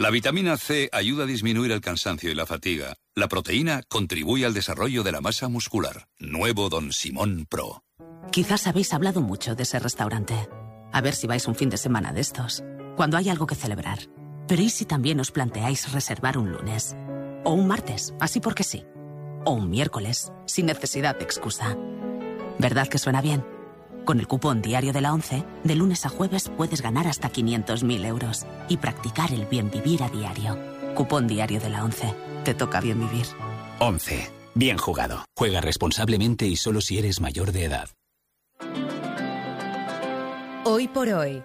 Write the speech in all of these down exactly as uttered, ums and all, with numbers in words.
La vitamina C ayuda a disminuir el cansancio y la fatiga. La proteína contribuye al desarrollo de la masa muscular. Nuevo Don Simón Pro. Quizás habéis hablado mucho de ese restaurante. A ver si vais un fin de semana de estos, cuando hay algo que celebrar. Pero ¿y si también os planteáis reservar un lunes? O un martes, así porque sí. O un miércoles, sin necesidad de excusa. ¿Verdad que suena bien? Con el cupón Diario de la ONCE, de lunes a jueves puedes ganar hasta quinientos mil euros y practicar el bien vivir a diario. Cupón Diario de la ONCE. Te toca bien vivir. ONCE. Bien jugado. Juega responsablemente y solo si eres mayor de edad. Hoy por hoy.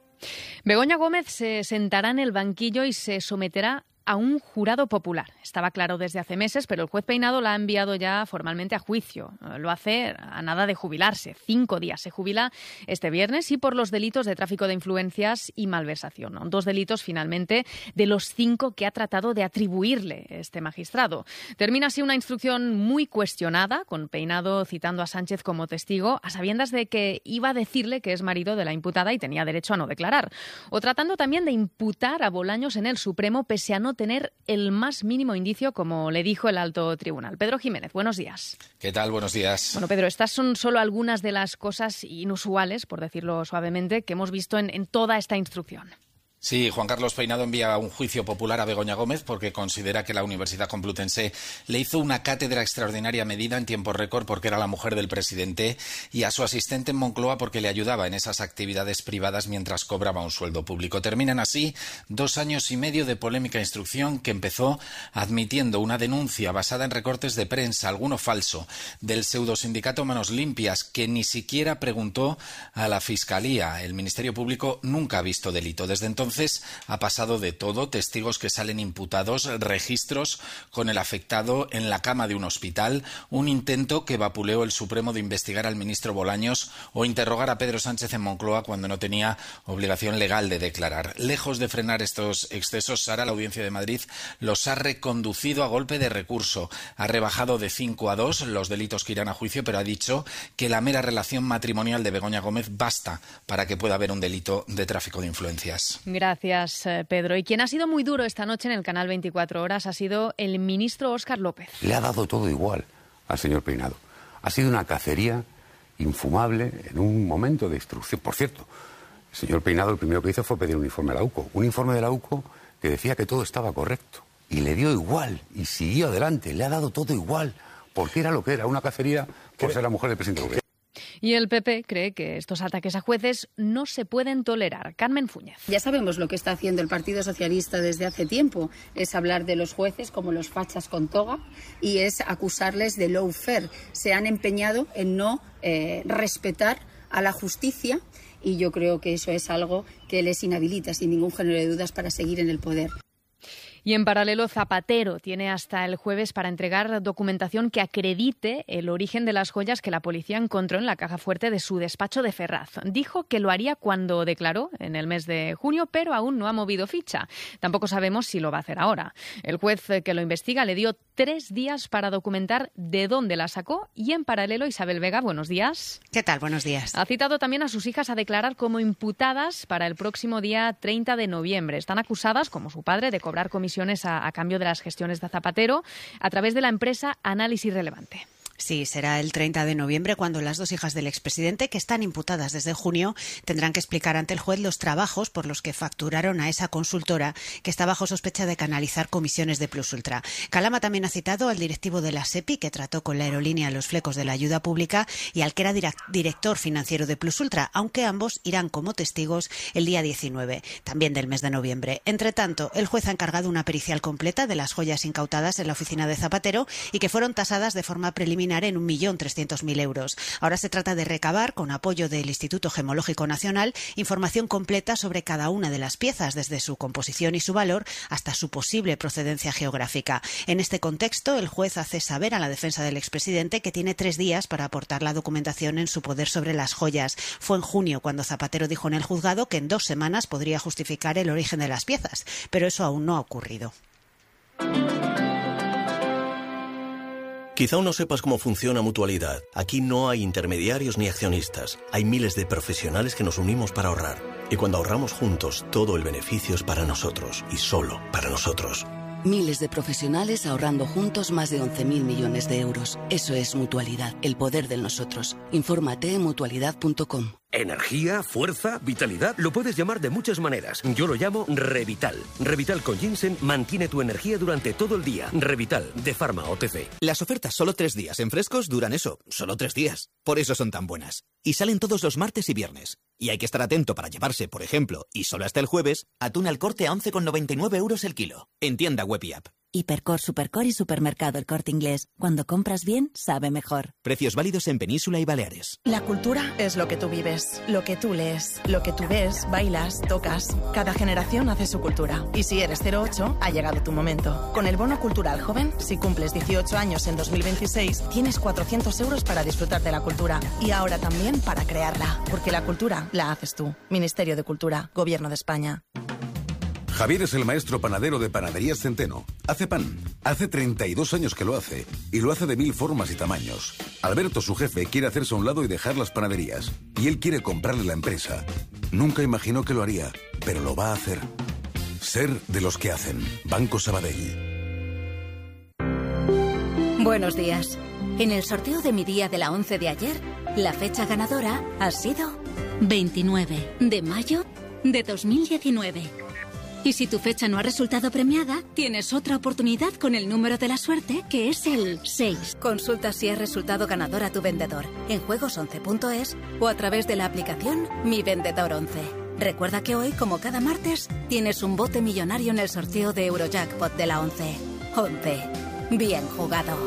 Begoña Gómez se sentará en el banquillo y se someterá a un jurado popular. Estaba claro desde hace meses, pero el juez Peinado la ha enviado ya formalmente a juicio. Lo hace a nada de jubilarse. Cinco días. Se jubila este viernes y por los delitos de tráfico de influencias y malversación. Dos delitos, finalmente, de los cinco que ha tratado de atribuirle este magistrado. Termina así una instrucción muy cuestionada, con Peinado citando a Sánchez como testigo, a sabiendas de que iba a decirle que es marido de la imputada y tenía derecho a no declarar. O tratando también de imputar a Bolaños en el Supremo, pese a no tener el más mínimo indicio, como le dijo el alto tribunal. Pedro Jiménez, buenos días. ¿Qué tal? Buenos días. Bueno, Pedro, estas son solo algunas de las cosas inusuales, por decirlo suavemente, que hemos visto en, en toda esta instrucción. Sí, Juan Carlos Peinado envía un juicio popular a Begoña Gómez porque considera que la Universidad Complutense le hizo una cátedra extraordinaria medida en tiempo récord porque era la mujer del presidente, y a su asistente en Moncloa porque le ayudaba en esas actividades privadas mientras cobraba un sueldo público. Terminan así dos años y medio de polémica instrucción que empezó admitiendo una denuncia basada en recortes de prensa, alguno falso, del pseudosindicato Manos Limpias, que ni siquiera preguntó a la Fiscalía. El Ministerio Público nunca ha visto delito. Desde entonces Entonces ha pasado de todo: testigos que salen imputados, registros con el afectado en la cama de un hospital, un intento que vapuleó el Supremo de investigar al ministro Bolaños o interrogar a Pedro Sánchez en Moncloa cuando no tenía obligación legal de declarar. Lejos de frenar estos excesos, Sara, la Audiencia de Madrid los ha reconducido a golpe de recurso. Ha rebajado de cinco a dos los delitos que irán a juicio, pero ha dicho que la mera relación matrimonial de Begoña Gómez basta para que pueda haber un delito de tráfico de influencias. Gracias, Pedro. Y quien ha sido muy duro esta noche en el canal veinticuatro horas ha sido el ministro Óscar López. Le ha dado todo igual al señor Peinado. Ha sido una cacería infumable en un momento de instrucción. Por cierto, el señor Peinado lo primero que hizo fue pedir un informe a la U C O. Un informe de la U C O que decía que todo estaba correcto. Y le dio igual, y siguió adelante. Le ha dado todo igual, porque era lo que era, una cacería por ser la mujer del presidente del gobierno. Y el P P cree que estos ataques a jueces no se pueden tolerar. Carmen Fúñez. Ya sabemos lo que está haciendo el Partido Socialista desde hace tiempo. Es hablar de los jueces como los fachas con toga y es acusarles de lawfare. Se han empeñado en no eh, respetar a la justicia y yo creo que eso es algo que les inhabilita sin ningún género de dudas para seguir en el poder. Y en paralelo, Zapatero tiene hasta el jueves para entregar documentación que acredite el origen de las joyas que la policía encontró en la caja fuerte de su despacho de Ferraz. Dijo que lo haría cuando declaró en el mes de junio, pero aún no ha movido ficha. Tampoco sabemos si lo va a hacer ahora. El juez que lo investiga le dio tres días para documentar de dónde la sacó y en paralelo, Isabel Vega, buenos días. ¿Qué tal? Buenos días. Ha citado también a sus hijas a declarar como imputadas para el próximo día treinta de noviembre. Están acusadas, como su padre, de cobrar comisiones A, a cambio de las gestiones de Zapatero a través de la empresa Análisis Relevante. Sí, será el treinta de noviembre cuando las dos hijas del expresidente, que están imputadas desde junio, tendrán que explicar ante el juez los trabajos por los que facturaron a esa consultora que está bajo sospecha de canalizar comisiones de Plus Ultra. Calama también ha citado al directivo de la SEPI, que trató con la aerolínea los flecos de la ayuda pública, y al que era director financiero de Plus Ultra, aunque ambos irán como testigos el día diecinueve, también del mes de noviembre. Entre tanto, el juez ha encargado una pericial completa de las joyas incautadas en la oficina de Zapatero y que fueron tasadas de forma preliminar en un millón trescientos mil euros. Ahora se trata de recabar, con apoyo del Instituto Gemológico Nacional, información completa sobre cada una de las piezas, desde su composición y su valor hasta su posible procedencia geográfica. En este contexto, el juez hace saber a la defensa del expresidente que tiene tres días para aportar la documentación en su poder sobre las joyas. Fue en junio cuando Zapatero dijo en el juzgado que en dos semanas podría justificar el origen de las piezas, pero eso aún no ha ocurrido. Quizá aún no sepas cómo funciona Mutualidad. Aquí no hay intermediarios ni accionistas. Hay miles de profesionales que nos unimos para ahorrar. Y cuando ahorramos juntos, todo el beneficio es para nosotros y solo para nosotros. Miles de profesionales ahorrando juntos más de once mil millones de euros. Eso es Mutualidad, el poder del nosotros. Infórmate en mutualidad punto com. Energía, fuerza, vitalidad, lo puedes llamar de muchas maneras. Yo lo llamo Revital. Revital con ginseng mantiene tu energía durante todo el día. Revital, de Pharma O T C. Las ofertas solo tres días en Frescos duran eso, solo tres días. Por eso son tan buenas. Y salen todos los martes y viernes. Y hay que estar atento para llevarse, por ejemplo, y solo hasta el jueves, atún al Corte a once con noventa y nueve euros el kilo. En tienda web y app. Hipercor, Supercor y Supermercado El Corte Inglés. Cuando compras bien, sabe mejor. Precios válidos en Península y Baleares. La cultura es lo que tú vives, lo que tú lees, lo que tú ves, bailas, tocas. Cada generación hace su cultura. Y si eres cero ocho, ha llegado tu momento. Con el Bono Cultural Joven, si cumples dieciocho años en dos mil veintiséis, tienes cuatrocientos euros para disfrutar de la cultura. Y ahora también para crearla. Porque la cultura la haces tú. Ministerio de Cultura, Gobierno de España. Javier es el maestro panadero de Panaderías Centeno. Hace pan. Hace treinta y dos años que lo hace. Y lo hace de mil formas y tamaños. Alberto, su jefe, quiere hacerse a un lado y dejar las panaderías. Y él quiere comprarle la empresa. Nunca imaginó que lo haría, pero lo va a hacer. Ser de los que hacen. Banco Sabadell. Buenos días. En el sorteo de mi día de la once de ayer, la fecha ganadora ha sido veintinueve de mayo de dos mil diecinueve. Y si tu fecha no ha resultado premiada, tienes otra oportunidad con el número de la suerte, que es el seis. Consulta si has resultado ganador a tu vendedor en juegos once punto es o a través de la aplicación Mi Vendedor once. Recuerda que hoy, como cada martes, tienes un bote millonario en el sorteo de Eurojackpot de la once. once. Bien jugado.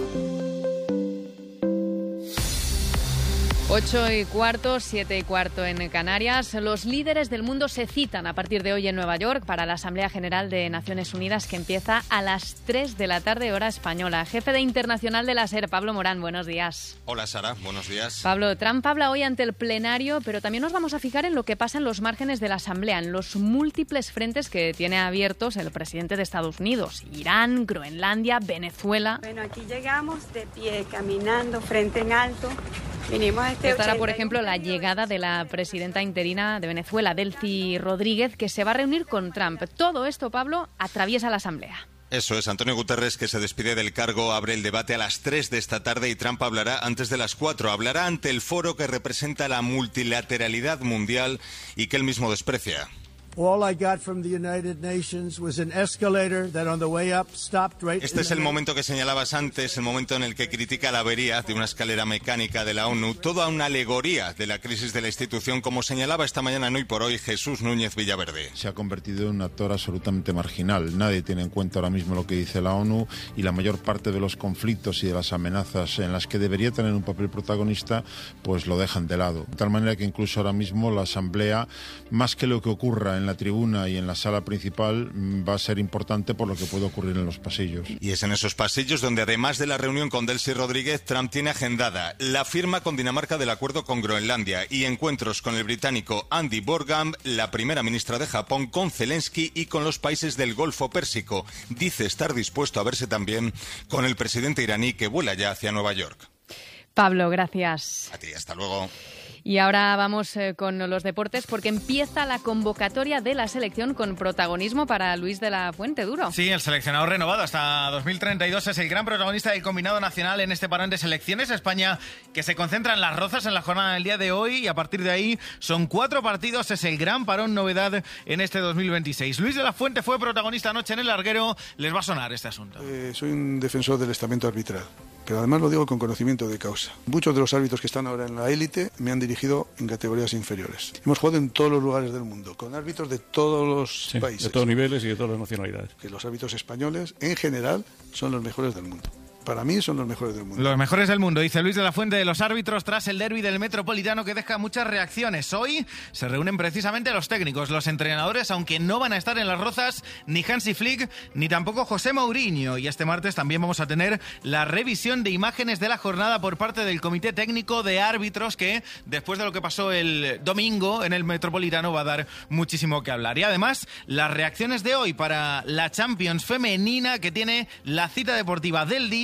Ocho y cuarto, siete y cuarto en Canarias. Los líderes del mundo se citan a partir de hoy en Nueva York para la Asamblea General de Naciones Unidas, que empieza a las tres de la tarde, hora española. Jefe de Internacional de la SER, Pablo Morán, buenos días. Hola, Sara, buenos días. Pablo, Trump habla hoy ante el plenario, pero también nos vamos a fijar en lo que pasa en los márgenes de la Asamblea, en los múltiples frentes que tiene abiertos el presidente de Estados Unidos. Irán, Groenlandia, Venezuela. Bueno, aquí llegamos de pie, caminando, frente en alto. Vinimos a este Estará, por ejemplo, la llegada de la presidenta interina de Venezuela, Delcy Rodríguez, que se va a reunir con Trump. Todo esto, Pablo, atraviesa la Asamblea. Eso es, Antonio Guterres, que se despide del cargo, abre el debate a las tres de esta tarde y Trump hablará antes de las cuatro. Hablará ante el foro que representa la multilateralidad mundial y que él mismo desprecia. Este es el momento que señalabas antes, el momento en el que critica la avería de una escalera mecánica de la ONU, toda una alegoría de la crisis de la institución, como señalaba esta mañana en Hoy por Hoy Jesús Núñez Villaverde. Se ha convertido en un actor absolutamente marginal. Nadie tiene en cuenta ahora mismo lo que dice la ONU y la mayor parte de los conflictos y de las amenazas en las que debería tener un papel protagonista, pues lo dejan de lado. De tal manera que incluso ahora mismo la Asamblea, más que lo que ocurra en la tribuna y en la sala principal, va a ser importante por lo que puede ocurrir en los pasillos. Y es en esos pasillos donde, además de la reunión con Delcy Rodríguez, Trump tiene agendada la firma con Dinamarca del acuerdo con Groenlandia y encuentros con el británico Andy Borgham, la primera ministra de Japón, con Zelensky y con los países del Golfo Pérsico. Dice estar dispuesto a verse también con el presidente iraní, que vuela ya hacia Nueva York. Pablo, gracias. A ti, hasta luego. Y ahora vamos eh, con los deportes, porque empieza la convocatoria de la selección con protagonismo para Luis de la Fuente. Duro. Sí, el seleccionador renovado hasta dos mil treinta y dos es el gran protagonista del combinado nacional en este parón de selecciones. España, que se concentra en Las Rozas en la jornada del día de hoy, y a partir de ahí son cuatro partidos. Es el gran parón novedad en este dos mil veintiséis. Luis de la Fuente fue protagonista anoche en el larguero. Les va a sonar este asunto. Eh, soy un defensor del estamento arbitral, pero además lo digo con conocimiento de causa. Muchos de los árbitros que están ahora en la élite me han dirigido en categorías inferiores. Hemos jugado en todos los lugares del mundo, con árbitros de todos los sí, países. De todos niveles y de todas las nacionalidades. Que los árbitros españoles, en general, son los mejores del mundo. Para mí son los mejores del mundo. Los mejores del mundo, dice Luis de la Fuente de los árbitros tras el derbi del Metropolitano, que deja muchas reacciones. Hoy se reúnen precisamente los técnicos, los entrenadores, aunque no van a estar en Las Rozas ni Hansi Flick ni tampoco José Mourinho. Y este martes también vamos a tener la revisión de imágenes de la jornada por parte del Comité Técnico de Árbitros, que después de lo que pasó el domingo en el Metropolitano va a dar muchísimo que hablar. Y además, las reacciones de hoy para la Champions femenina, que tiene la cita deportiva del día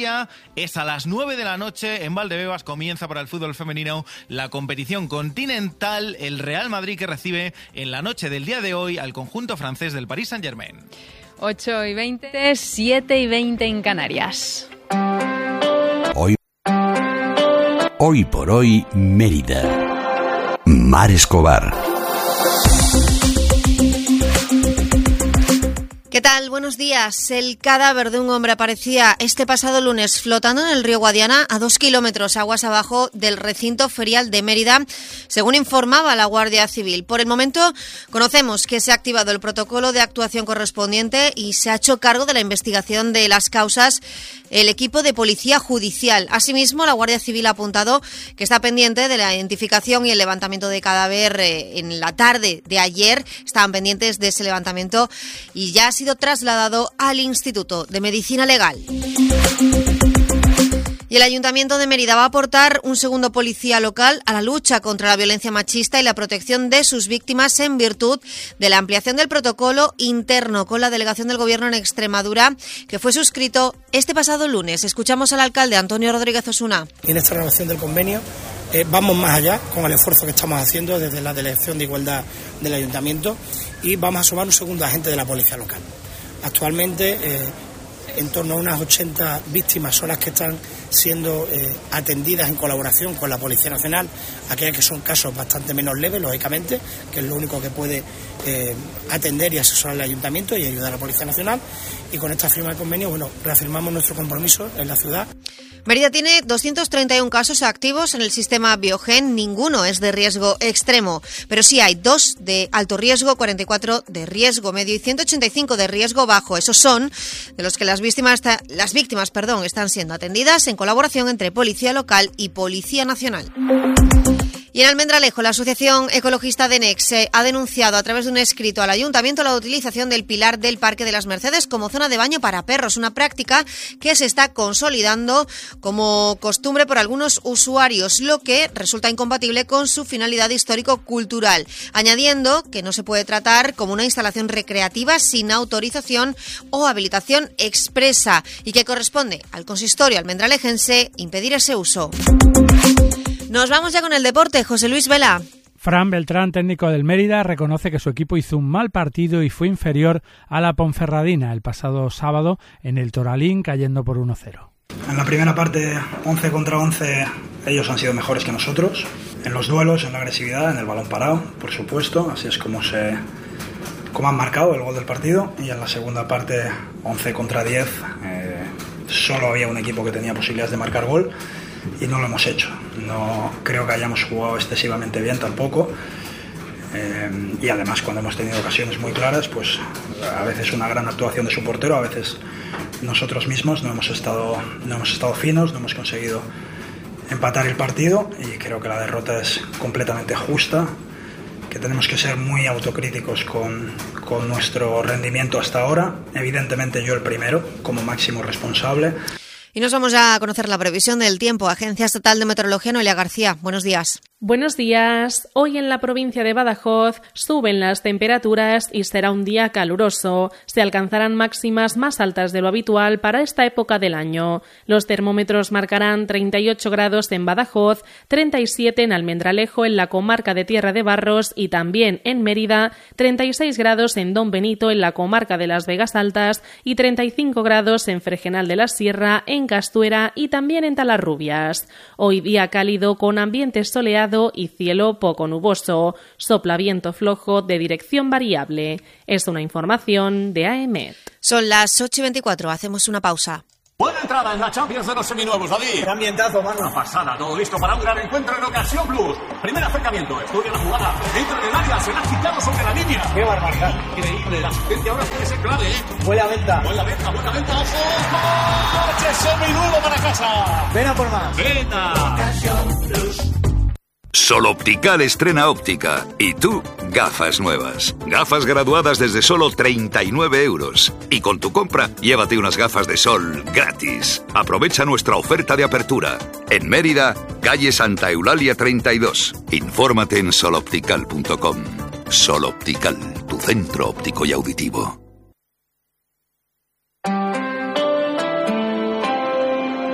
Canarias, es a las nueve de la noche. En Valdebebas comienza para el fútbol femenino la competición continental. El Real Madrid que recibe en la noche del día de hoy al conjunto francés del Paris Saint-Germain. ocho y veinte, siete y veinte en Canarias. Hoy, hoy por hoy, Mérida. Mar Escobar. ¿Qué tal? Buenos días. El cadáver de un hombre aparecía este pasado lunes flotando en el río Guadiana a dos kilómetros aguas abajo del recinto ferial de Mérida, según informaba la Guardia Civil. Por el momento conocemos que se ha activado el protocolo de actuación correspondiente y se ha hecho cargo de la investigación de las causas el equipo de Policía Judicial. Asimismo, la Guardia Civil ha apuntado que está pendiente de la identificación y el levantamiento de cadáver eh, en la tarde de ayer. Estaban pendientes de ese levantamiento y ya ha sido trasladado al Instituto de Medicina Legal. Y el Ayuntamiento de Mérida va a aportar un segundo policía local a la lucha contra la violencia machista y la protección de sus víctimas en virtud de la ampliación del protocolo interno con la delegación del Gobierno en Extremadura, que fue suscrito este pasado lunes. Escuchamos al alcalde Antonio Rodríguez Osuna. Y en esta renovación del convenio eh, vamos más allá con el esfuerzo que estamos haciendo desde la Delegación de Igualdad del Ayuntamiento y vamos a sumar un segundo agente de la policía local. Actualmente eh, en torno a unas ochenta víctimas son las que están siendo eh, atendidas en colaboración con la Policía Nacional, aquellas que son casos bastante menos leves, lógicamente, que es lo único que puede eh, atender y asesorar el Ayuntamiento y ayudar a la Policía Nacional. Y con esta firma de convenio, bueno, reafirmamos nuestro compromiso en la ciudad. Mérida tiene doscientos treinta y uno casos activos en el sistema Biogen, ninguno es de riesgo extremo, pero sí hay dos de alto riesgo, cuarenta y cuatro de riesgo medio y ciento ochenta y cinco de riesgo bajo. Esos son de los que las víctimas, las víctimas perdón, están siendo atendidas en colaboración entre Policía Local y Policía Nacional. Y en Almendralejo, la Asociación Ecologista de Nex ha denunciado a través de un escrito al Ayuntamiento la utilización del pilar del Parque de las Mercedes como zona de baño para perros, una práctica que se está consolidando como costumbre por algunos usuarios, lo que resulta incompatible con su finalidad histórico-cultural, añadiendo que no se puede tratar como una instalación recreativa sin autorización o habilitación expresa y que corresponde al consistorio almendralejense impedir ese uso. Nos vamos ya con el deporte. José Luis Vela. Fran Beltrán, técnico del Mérida, reconoce que su equipo hizo un mal partido y fue inferior a la Ponferradina el pasado sábado en el Toralín, cayendo por uno cero. En la primera parte, once contra once, ellos han sido mejores que nosotros. En los duelos, en la agresividad, en el balón parado, por supuesto. Así es como, se, como han marcado el gol del partido. Y en la segunda parte, once contra diez, eh, solo había un equipo que tenía posibilidades de marcar gol. Y no lo hemos hecho. No creo que hayamos jugado excesivamente bien tampoco. Eh, y además cuando hemos tenido ocasiones muy claras, pues a veces una gran actuación de su portero, a veces nosotros mismos no hemos estado, no hemos estado finos, no hemos conseguido empatar el partido y creo que la derrota es completamente justa, que tenemos que ser muy autocríticos con, con nuestro rendimiento hasta ahora. Evidentemente yo el primero, como máximo responsable. Y nos vamos a conocer la previsión del tiempo. Agencia Estatal de Meteorología, Noelia García. Buenos días. Buenos días. Hoy en la provincia de Badajoz suben las temperaturas y será un día caluroso. Se alcanzarán máximas más altas de lo habitual para esta época del año. Los termómetros marcarán treinta y ocho grados en Badajoz, treinta y siete en Almendralejo, en la comarca de Tierra de Barros y también en Mérida, treinta y seis grados en Don Benito, en la comarca de Las Vegas Altas y treinta y cinco grados en Fregenal de la Sierra, en Castuera y también en Talarrubias. Hoy día cálido con ambiente soleado y cielo poco nuboso. Sopla viento flojo de dirección variable. Es una información de A E M E T. Son las ocho y veinticuatro. Hacemos una pausa. Buena entrada en la Champions de los seminuevos, David. Qué ambientazo, mano. Una pasada, todo listo para un gran encuentro en Ocasión Plus. Primer acercamiento, estudia la jugada. Entra en el área, se la ha quitado sobre la línea. Qué barbaridad. Increíble, la asistencia ahora puede ser clave, ¿eh? Huele a venta. Buena venta, buena venta. ¡Ojo! ¡Coche seminuevo para casa! Ven a por más. ¡Venta! Ocasión Plus. Sol Optical estrena óptica. Y tú, gafas nuevas. Gafas graduadas desde solo treinta y nueve euros. Y con tu compra, llévate unas gafas de sol gratis. Aprovecha nuestra oferta de apertura. En Mérida, calle Santa Eulalia treinta y dos. Infórmate en sol optical punto com. Sol Optical, tu centro óptico y auditivo.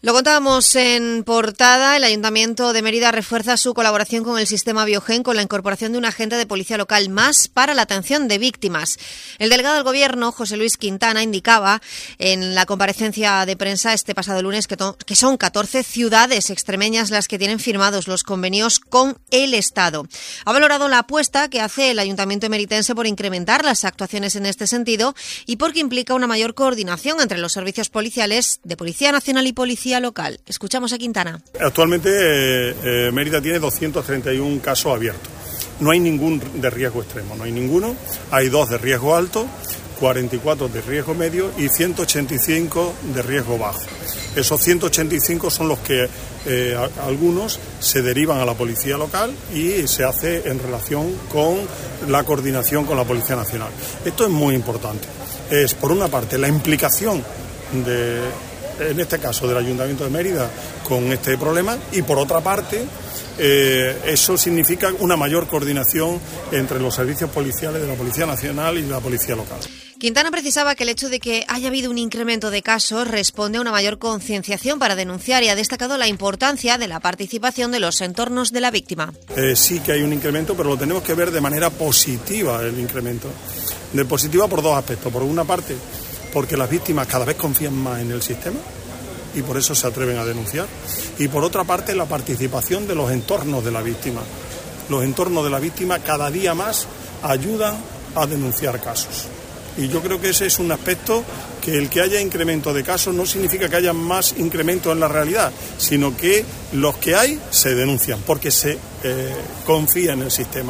Lo contábamos en portada. El Ayuntamiento de Mérida refuerza su colaboración con el sistema Biogen con la incorporación de un agente de policía local más para la atención de víctimas. El delegado del Gobierno, José Luis Quintana, indicaba en la comparecencia de prensa este pasado lunes que, to- que son catorce ciudades extremeñas las que tienen firmados los convenios con el Estado. Ha valorado la apuesta que hace el Ayuntamiento emeritense por incrementar las actuaciones en este sentido y porque implica una mayor coordinación entre los servicios policiales de Policía Nacional y Policía local. Escuchamos a Quintana. Actualmente eh, eh, Mérida tiene doscientos treinta y uno casos abiertos. No hay ningún de riesgo extremo, no hay ninguno. Hay dos de riesgo alto, cuarenta y cuatro de riesgo medio y ciento ochenta y cinco de riesgo bajo. Esos ciento ochenta y cinco son los que eh, a, algunos se derivan a la Policía local y se hace en relación con la coordinación con la Policía Nacional. Esto es muy importante. Es, por una parte, la implicación de... en este caso del Ayuntamiento de Mérida, con este problema, y por otra parte, eh, eso significa una mayor coordinación entre los servicios policiales de la Policía Nacional y la Policía local. Quintana precisaba que el hecho de que haya habido un incremento de casos responde a una mayor concienciación para denunciar y ha destacado la importancia de la participación de los entornos de la víctima. Eh, sí que hay un incremento, pero lo tenemos que ver de manera positiva, el incremento. De positiva por dos aspectos. Por una parte, porque las víctimas cada vez confían más en el sistema y por eso se atreven a denunciar. Y por otra parte, la participación de los entornos de la víctima. Los entornos de la víctima cada día más ayudan a denunciar casos. Y yo creo que ese es un aspecto que el que haya incremento de casos no significa que haya más incremento en la realidad, sino que los que hay se denuncian porque se eh, confía en el sistema.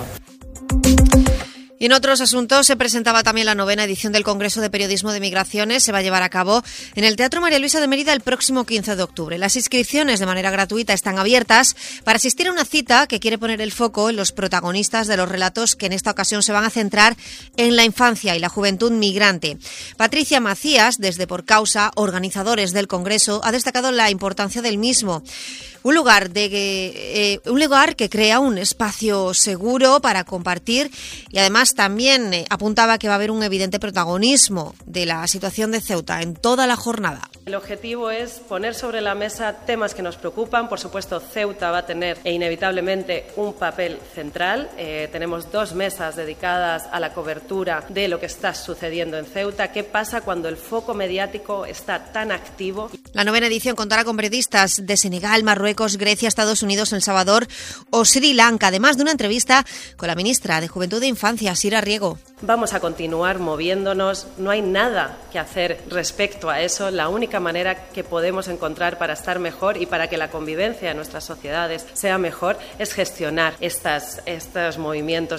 Y en otros asuntos se presentaba también la novena edición del Congreso de Periodismo de Migraciones. Se va a llevar a cabo en el Teatro María Luisa de Mérida el próximo quince de octubre. Las inscripciones de manera gratuita están abiertas para asistir a una cita que quiere poner el foco en los protagonistas de los relatos que en esta ocasión se van a centrar en la infancia y la juventud migrante. Patricia Macías, desde Por Causa, organizadores del Congreso, ha destacado la importancia del mismo. Un lugar, de, eh, un lugar que crea un espacio seguro para compartir y además también eh, apuntaba que va a haber un evidente protagonismo de la situación de Ceuta en toda la jornada. El objetivo es poner sobre la mesa temas que nos preocupan. Por supuesto, Ceuta va a tener e inevitablemente un papel central. Eh, tenemos dos mesas dedicadas a la cobertura de lo que está sucediendo en Ceuta. ¿Qué pasa cuando el foco mediático está tan activo? La novena edición contará con periodistas de Senegal, Marruecos, Grecia, Estados Unidos, El Salvador o Sri Lanka, además de una entrevista con la ministra de Juventud e Infancia, Sira Riego. Vamos a continuar moviéndonos, no hay nada que hacer respecto a eso. La única manera que podemos encontrar para estar mejor y para que la convivencia en nuestras sociedades sea mejor es gestionar estas, estos movimientos.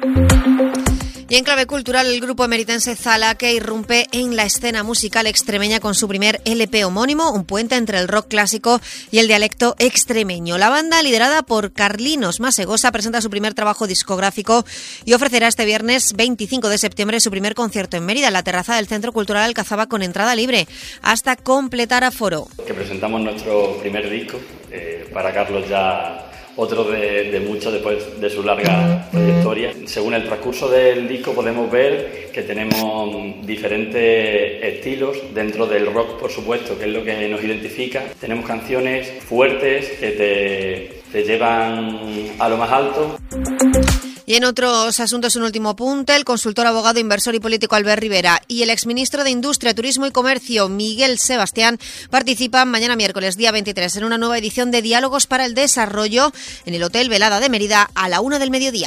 Y en clave cultural, el grupo emeritense Zala, que irrumpe en la escena musical extremeña con su primer L P homónimo, un puente entre el rock clásico y el dialecto extremeño. La banda, liderada por Carlinos Masegosa, presenta su primer trabajo discográfico y ofrecerá este viernes veinticinco de septiembre su primer concierto en Mérida, en la terraza del Centro Cultural Alcazaba, con entrada libre hasta completar aforo. Que presentamos nuestro primer disco, eh, para Carlos ya otro de, de muchos después de su larga trayectoria. Según el transcurso del disco podemos ver que tenemos diferentes estilos dentro del rock, por supuesto, que es lo que nos identifica. Tenemos canciones fuertes que te, te llevan a lo más alto. Y en otros asuntos, un último apunte, el consultor, abogado, inversor y político Albert Rivera y el exministro de Industria, Turismo y Comercio, Miguel Sebastián, participan mañana miércoles, día veintitrés, en una nueva edición de Diálogos para el Desarrollo en el Hotel Velada de Mérida a la una del mediodía.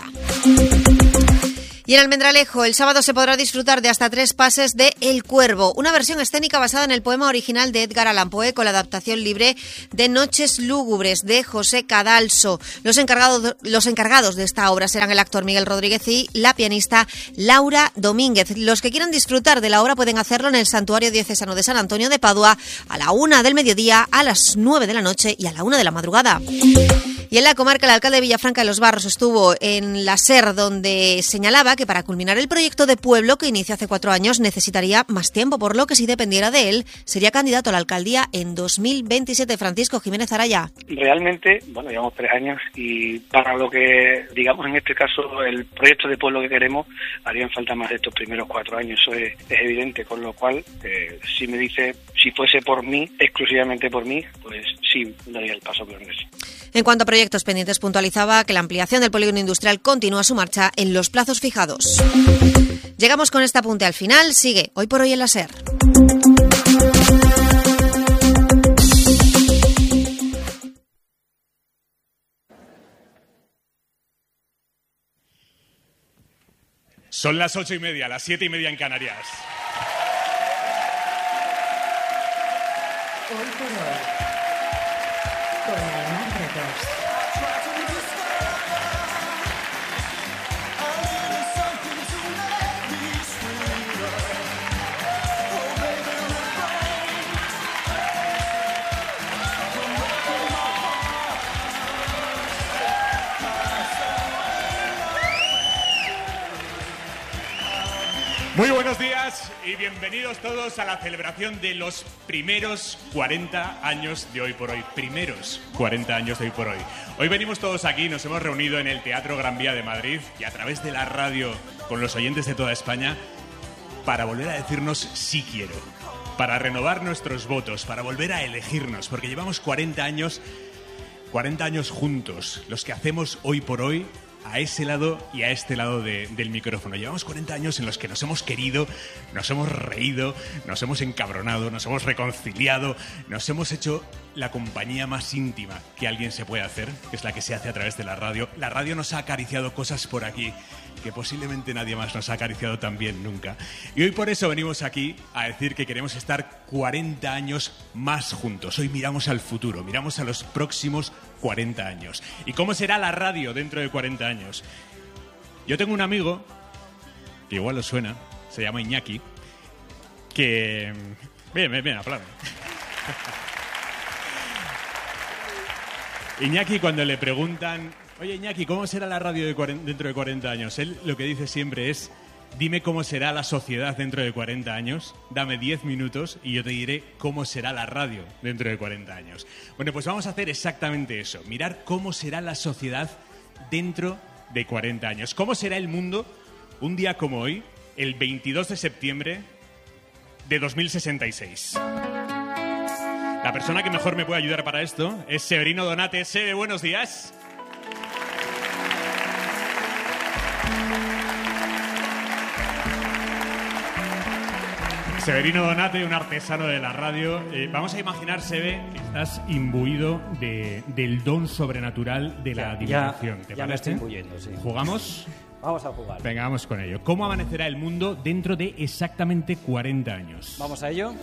Y en Almendralejo, el sábado se podrá disfrutar de hasta tres pases de El Cuervo, una versión escénica basada en el poema original de Edgar Allan Poe con la adaptación libre de Noches Lúgubres de José Cadalso. Los encargados, los encargados de esta obra serán el actor Miguel Rodríguez y la pianista Laura Domínguez. Los que quieran disfrutar de la obra pueden hacerlo en el Santuario Diocesano de San Antonio de Padua a la una del mediodía, a las nueve de la noche y a la una de la madrugada. Y en la comarca, el alcalde de Villafranca de los Barros estuvo en la SER, donde señalaba que para culminar el proyecto de pueblo que inició hace cuatro años necesitaría más tiempo, por lo que si dependiera de él, sería candidato a la alcaldía en dos mil veintisiete. Francisco Jiménez Araya. Realmente, bueno, llevamos tres años y para lo que, digamos, en este caso, el proyecto de pueblo que queremos, harían falta más de estos primeros cuatro años, eso es, es evidente, con lo cual, eh, si me dice, si fuese por mí, exclusivamente por mí, pues sí, daría el paso por eso. En cuanto a proyectos pendientes, puntualizaba que la ampliación del polígono industrial continúa su marcha en los plazos fijados. Llegamos con este apunte al final. Sigue Hoy por Hoy en la SER. Son las ocho y media, las siete y media en Canarias. Hoy por Hoy, con Aymar Retos. Muy buenos días y bienvenidos todos a la celebración de los primeros cuarenta años de Hoy por Hoy. Primeros cuarenta años de Hoy por Hoy. Hoy venimos todos aquí, nos hemos reunido en el Teatro Gran Vía de Madrid y a través de la radio con los oyentes de toda España para volver a decirnos sí quiero, para renovar nuestros votos, para volver a elegirnos, porque llevamos cuarenta años, cuarenta años juntos, los que hacemos Hoy por Hoy, a ese lado y a este lado de, del micrófono. Llevamos cuarenta años en los que nos hemos querido, nos hemos reído, nos hemos encabronado, nos hemos reconciliado, nos hemos hecho la compañía más íntima que alguien se puede hacer, que es la que se hace a través de la radio. La radio nos ha acariciado cosas por aquí que posiblemente nadie más nos ha acariciado tan bien nunca. Y hoy por eso venimos aquí a decir que queremos estar cuarenta años más juntos. Hoy miramos al futuro, miramos a los próximos cuarenta años. ¿Y cómo será la radio dentro de cuarenta años? Yo tengo un amigo, que igual os suena, se llama Iñaki, que... Bien, bien, bien, aplaudan. Iñaki, cuando le preguntan... Oye, Iñaki, ¿cómo será la radio de cuarenta, dentro de cuarenta años? Él lo que dice siempre es, dime cómo será la sociedad dentro de cuarenta años, dame diez minutos y yo te diré cómo será la radio dentro de cuarenta años. Bueno, pues vamos a hacer exactamente eso, mirar cómo será la sociedad dentro de cuarenta años. ¿Cómo será el mundo un día como hoy, el veintidós de septiembre de dos mil sesenta y seis? La persona que mejor me puede ayudar para esto es Severino Donate. Sebe, buenos días. Severino Donate, un artesano de la radio. Eh, vamos a imaginar, Sebe, que estás imbuido de, del don sobrenatural de la divinación. ¿Te ya parece? me estoy imbuyendo, sí. ¿Jugamos? Vamos a jugar. Venga, vamos con ello. ¿Cómo amanecerá el mundo dentro de exactamente cuarenta años? Vamos a ello.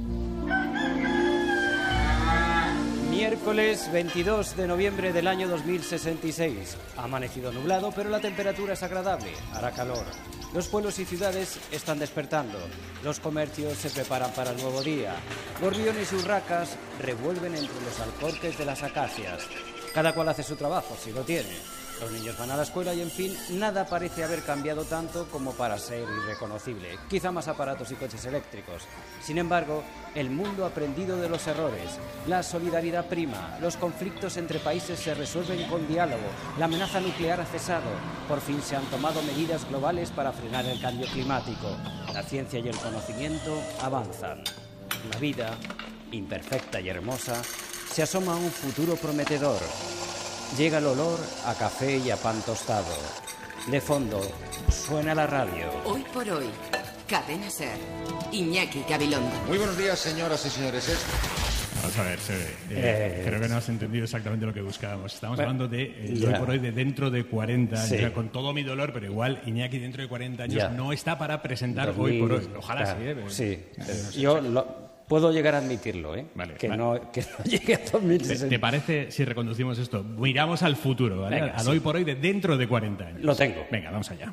Miércoles veintidós de noviembre del año dos mil sesenta y seis. Ha amanecido nublado, pero la temperatura es agradable. Hará calor. Los pueblos y ciudades están despertando. Los comercios se preparan para el nuevo día. Gorriones y urracas revuelven entre los alcorques de las acacias. Cada cual hace su trabajo, si lo tiene. Los niños van a la escuela y, en fin, nada parece haber cambiado tanto como para ser irreconocible. Quizá más aparatos y coches eléctricos. Sin embargo, el mundo ha aprendido de los errores. La solidaridad prima. Los conflictos entre países se resuelven con diálogo. La amenaza nuclear ha cesado. Por fin se han tomado medidas globales para frenar el cambio climático. La ciencia y el conocimiento avanzan. La vida, imperfecta y hermosa, se asoma a un futuro prometedor. Llega el olor a café y a pan tostado. De fondo, suena la radio. Hoy por hoy, Cadena SER, Iñaki Gabilondo. Muy buenos días, señoras y señores. Vamos a ver, Sebe, eh, Eh, creo que no has entendido exactamente lo que buscábamos. Estamos bueno, hablando de eh, ya. hoy por hoy de dentro de cuarenta años. Sí. O sea, con todo mi dolor, pero igual Iñaki dentro de cuarenta años Ya. no está para presentar dos hoy por mil, hoy. Ojalá claro, sí, ¿eh? Pero- Sí, eh, no sé, yo o sea, lo- puedo llegar a admitirlo, ¿eh? Vale, que, vale. No, que no llegue a dos mil ¿Te, sesenta. te parece si reconducimos esto? Miramos al futuro, ¿vale? Venga, Al sí. hoy por hoy de dentro de cuarenta años. Lo tengo. Venga, vamos allá.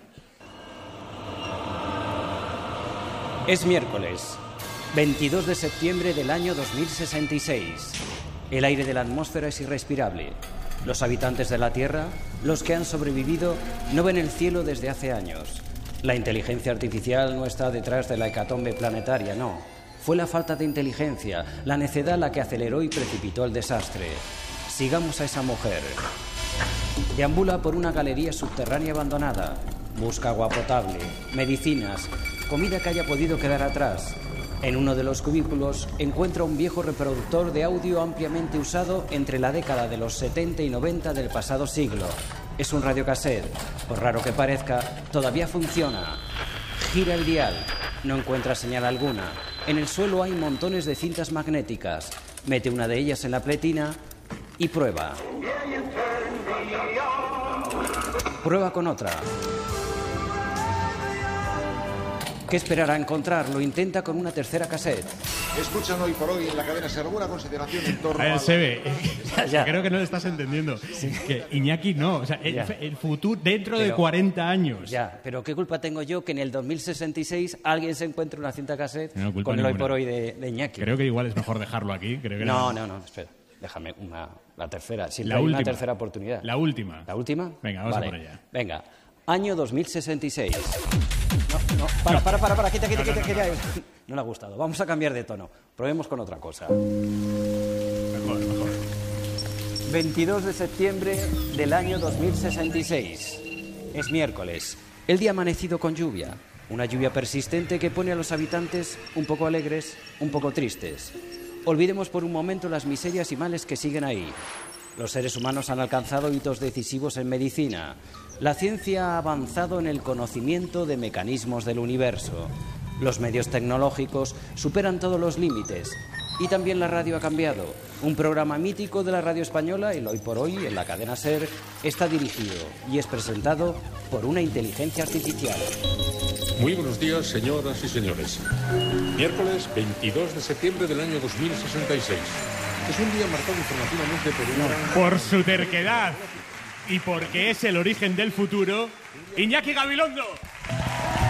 Es miércoles, veintidós de septiembre del año dos mil sesenta y seis. El aire de la atmósfera es irrespirable. Los habitantes de la Tierra, los que han sobrevivido, no ven el cielo desde hace años. La inteligencia artificial no está detrás de la hecatombe planetaria, no. Fue la falta de inteligencia, la necedad la que aceleró y precipitó el desastre. Sigamos a esa mujer. Deambula por una galería subterránea abandonada. Busca agua potable, medicinas, comida que haya podido quedar atrás. En uno de los cubículos encuentra un viejo reproductor de audio ampliamente usado entre la década de los setenta y noventa del pasado siglo. Es un radiocassette. Por raro que parezca, todavía funciona. Gira el dial. No encuentra señal alguna. En el suelo hay montones de cintas magnéticas. Mete una de ellas en la pletina y prueba. Prueba con otra. ¿Qué esperará encontrar? Lo intenta con una tercera cassette. Escuchan Hoy por Hoy en la cadena SER alguna consideración en torno a ver, a... se ve. Creo que no lo estás entendiendo. Sí. Que Iñaki no. O sea, el, el futuro dentro pero, de cuarenta años. Ya, pero ¿qué culpa tengo yo que en el dos mil sesenta y seis alguien se encuentre una cinta cassette no, con el Hoy por Hoy de, de Iñaki? Creo que igual es mejor dejarlo aquí. Creo que no, no, no, no, espera. Déjame una, la tercera. Siempre la hay última. Una tercera oportunidad. La última. ¿La última? Venga, vamos vale. a por ella. Venga. Año dos mil sesenta y seis. No, no, para, para, para, para, quita, quita, no, no, quita, no, quita. no. No le ha gustado. Vamos a cambiar de tono. Probemos con otra cosa. Mejor, mejor. veintidós de septiembre del año dos mil sesenta y seis. Es miércoles. El día ha amanecido con lluvia. Una lluvia persistente que pone a los habitantes un poco alegres, un poco tristes. Olvidemos por un momento las miserias y males que siguen ahí. Los seres humanos han alcanzado hitos decisivos en medicina. La ciencia ha avanzado en el conocimiento de mecanismos del universo. Los medios tecnológicos superan todos los límites. Y también la radio ha cambiado. Un programa mítico de la radio española, el Hoy por Hoy, en la cadena SER, está dirigido y es presentado por una inteligencia artificial. Muy buenos días, señoras y señores. Miércoles veintidós de septiembre del año dos mil sesenta y seis. Es un día marcado informativamente por una... Por su terquedad y porque es el origen del futuro, Iñaki Gabilondo.